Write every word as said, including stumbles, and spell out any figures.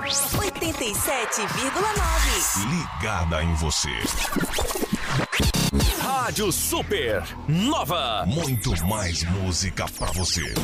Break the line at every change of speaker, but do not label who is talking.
oitenta e sete vírgula nove.
Ligada em você.
Rádio Super Nova.
Muito mais música pra você.